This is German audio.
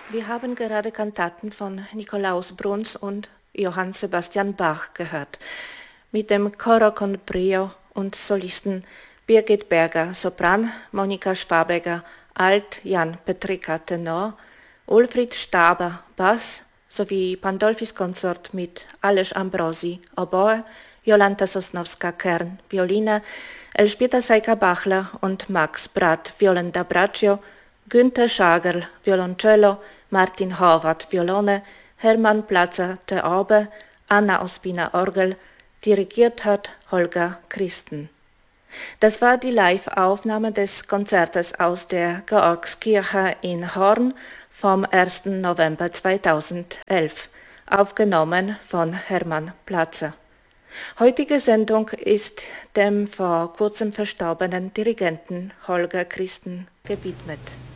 Wir haben gerade Kantaten von Nikolaus Bruns und Johann Sebastian Bach gehört, mit dem Coro con Brio und Solisten Birgit Berger, Sopran, Monika Schwabegger, Alt, Jan Petrika, Tenor, Ulfried Staber, Bass, sowie Pandolfis Konsort mit Aleš Ambrosi, Oboe, Jolanta Sosnowska, Kern, Violine, Elżbieta Sajka-Bachler und Max Bratt, Violen da Braccio, Günther Schagerl, Violoncello, Martin Horvath, Violone, Hermann Platzer, Theorbe, Anna Ospina, Orgel, dirigiert hat Holger Christen. Das war die Live-Aufnahme des Konzertes aus der Georgskirche in Horn vom 1. November 2011, aufgenommen von Hermann Platzer. Heutige Sendung ist dem vor kurzem verstorbenen Dirigenten Holger Christen gewidmet.